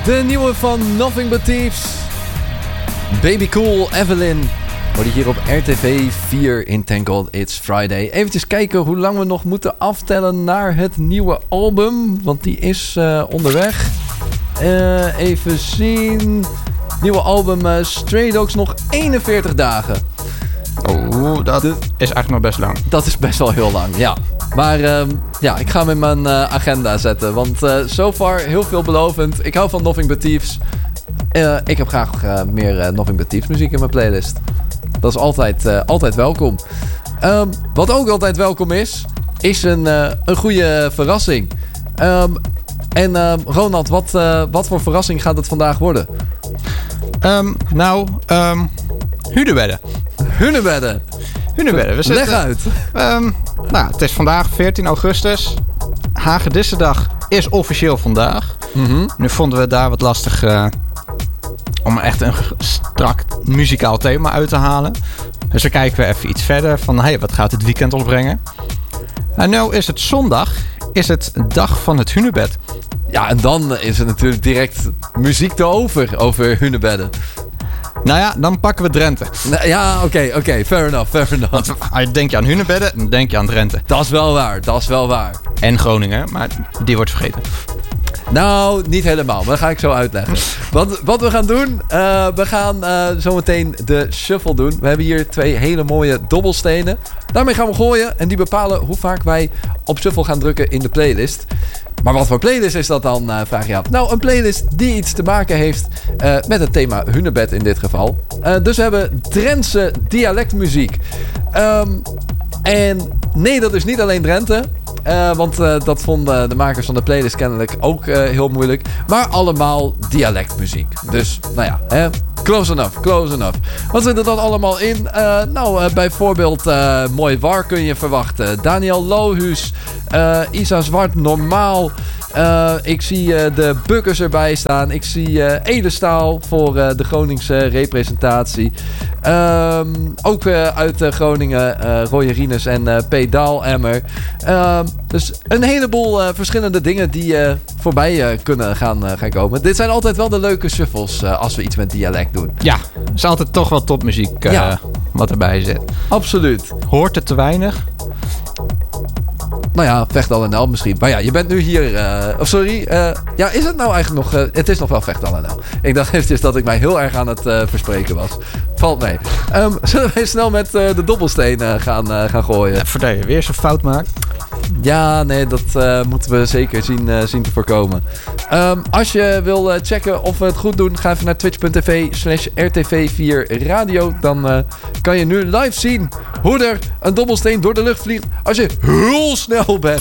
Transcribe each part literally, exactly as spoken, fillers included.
De nieuwe van Nothing But Thieves. Baby Cool, Evelyn. Hoor je hier op R T V vier in Thank God It's Friday. Even kijken hoe lang we nog moeten aftellen naar het nieuwe album. Want die is uh, onderweg. Uh, even zien. Nieuwe album uh, Stray Dogs nog eenenveertig dagen. Oh, dat de, is eigenlijk nog best lang. Dat is best wel heel lang, ja. Maar uh, ja, ik ga hem in mijn uh, agenda zetten. Want uh, so far heel veelbelovend. Ik hou van Nothing But Thieves. Uh, ik heb graag uh, meer uh, Nothing But Thieves muziek in mijn playlist. Dat is altijd, uh, altijd welkom. Um, wat ook altijd welkom is, is een, uh, een goede verrassing. Um, en uh, Ronald, wat, uh, wat voor verrassing gaat het vandaag worden? Um, nou, um, Hunebedden. Hunebedden. Hunebedden. We zitten, Leg uit. Um, nou, het is vandaag veertien augustus. Hagedissendag is officieel vandaag. Mm-hmm. Nu vonden we het daar wat lastig uh, om echt een strak muzikaal thema uit te halen. Dus dan kijken we even iets verder van, hey, wat gaat het weekend ons brengen? En nu is het zondag, is het dag van het hunebed. Ja, en dan is het natuurlijk direct muziek te over, over hunebedden. Nou ja, dan pakken we Drenthe. Ja, oké, okay, oké, okay, fair enough, fair enough. Want denk je aan hunebedden, dan denk je aan Drenthe. Dat is wel waar, dat is wel waar. En Groningen, maar die wordt vergeten. Nou, niet helemaal, maar dat ga ik zo uitleggen. Wat, wat we gaan doen, uh, we gaan uh, zometeen de shuffle doen. We hebben hier twee hele mooie dobbelstenen. Daarmee gaan we gooien en die bepalen hoe vaak wij op shuffle gaan drukken in de playlist. Maar wat voor playlist is dat dan, uh, vraag je af. Nou, een playlist die iets te maken heeft uh, met het thema hunebed in dit geval. Uh, dus we hebben Drentse dialectmuziek. Um, en nee, dat is niet alleen Drenthe. Uh, want uh, dat vonden de makers van de playlist kennelijk ook uh, heel moeilijk. Maar allemaal dialectmuziek. Dus, nou ja, hè? Close enough, close enough. Wat zit er dan allemaal in? Uh, nou, uh, bijvoorbeeld uh, Mooi War kun je verwachten. Daniel Lohuus, uh, Isa Zwart, Normaal. Uh, ik zie uh, de Bukkers erbij staan. Ik zie uh, Edelstaal voor uh, de Groningse representatie. Um, ook uh, uit uh, Groningen, uh, Roy Rinus en uh, P. Daalemmer. Uh, dus een heleboel uh, verschillende dingen die uh, voorbij uh, kunnen gaan, uh, gaan komen. Dit zijn altijd wel de leuke shuffles uh, als we iets met dialect doen. Ja, het is altijd toch wel topmuziek uh, ja. wat erbij zit. Absoluut. Hoort het te weinig? Nou ja, Vechtdal en El misschien. Maar ja, je bent nu hier... Uh, of sorry. Uh, ja, is het nou eigenlijk nog... Uh, het is nog wel Vechtdal en El. Ik dacht eventjes dat ik mij heel erg aan het uh, verspreken was. Valt mee. Um, zullen we snel met uh, de dobbelsteen uh, gaan, uh, gaan gooien? Ja, voordat je weer zo'n fout maakt. Ja, nee, dat uh, moeten we zeker zien, uh, zien te voorkomen. Um, als je wil uh, checken of we het goed doen, ga even naar twitch.tv slash rtv4 radio. Dan uh, kan je nu live zien hoe er een dobbelsteen door de lucht vliegt als je heel snel bent.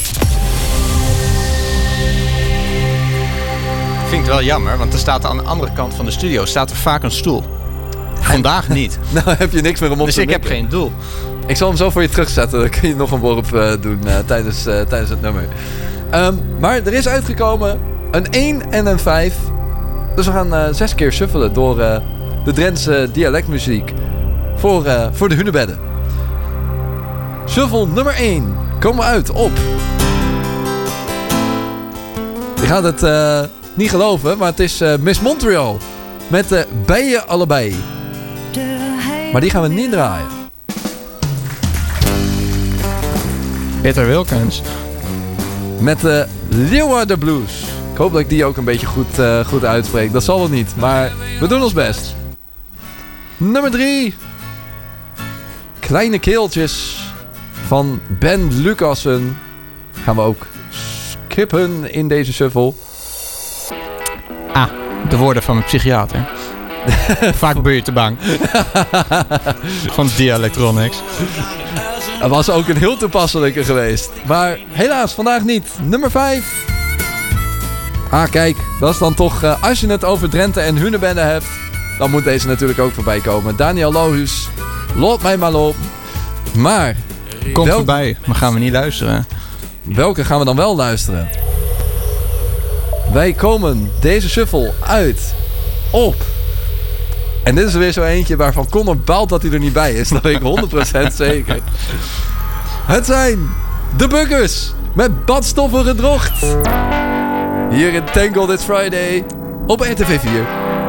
Ik vind het wel jammer, want er staat aan de andere kant van de studio staat er vaak een stoel. Vandaag niet. Nou heb je niks meer om op dus te ik mikken. heb geen doel. Ik zal hem zo voor je terugzetten. Dan kun je nog een worp uh, doen uh, tijdens, uh, tijdens het nummer. Um, maar er is uitgekomen een één en een vijf. Dus we gaan uh, zes keer shuffelen door uh, de Drentse dialectmuziek. Voor, uh, voor de hunebedden. Shuffle nummer één. Komen we uit op... Je gaat het uh, niet geloven, maar het is uh, Miss Montreal. Met de uh, Bij je allebei. Maar die gaan we niet draaien. Peter Wilkins. Met de uh, Leeuwarden Blues. Ik hoop dat ik die ook een beetje goed, uh, goed uitspreek. Dat zal wel niet, maar we doen ons best. Nummer drie. Kleine keeltjes van Ben Lucassen. Gaan we ook skippen in deze shuffle. Ah, de woorden van mijn psychiater. Vaak ben je te bang. Van Dialectronics. Dat was ook een heel toepasselijke geweest. Maar helaas, vandaag niet. Nummer vijf. Ah, kijk. Dat is dan toch... Uh, als je het over Drenthe en hunebedden hebt... dan moet deze natuurlijk ook voorbij komen. Daniel Lohuus. Lot mij maar op. Maar... Komt welk... voorbij. Maar gaan we niet luisteren. Welke gaan we dan wel luisteren? Wij komen deze shuffle uit op... En dit is weer zo eentje waarvan Connor baalt dat hij er niet bij is. Dat weet ik honderd procent zeker. Het zijn de Bukkers met badstoffen gedrocht. Hier in Thank God It's Friday. op R T V vier.